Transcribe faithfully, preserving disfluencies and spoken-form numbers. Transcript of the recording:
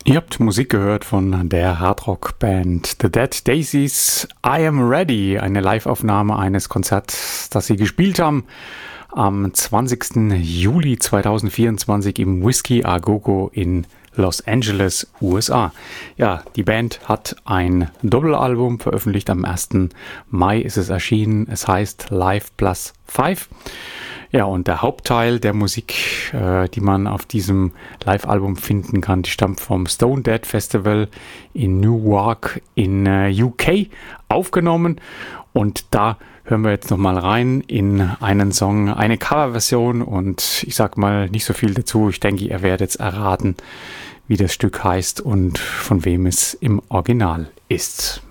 Ihr habt Musik gehört von der Hardrock-Band The Dead Daisies. I Am Ready, eine Live-Aufnahme eines Konzerts, das sie gespielt haben am zwanzigsten Juli zweitausendvierundzwanzig im Whiskey A Go Go in Los Angeles, U S A. Ja, die Band hat ein Doppelalbum veröffentlicht. Am ersten Mai ist es erschienen. Es heißt Live Plus Five. Ja, und der Hauptteil der Musik, äh, die man auf diesem Live-Album finden kann, die stammt vom Stone Dead Festival in Newark in äh, U K aufgenommen. Und da hören wir jetzt nochmal rein in einen Song, eine Coverversion. Und ich sag mal nicht so viel dazu. Ich denke, ihr werdet jetzt erraten, wie das Stück heißt und von wem es im Original ist.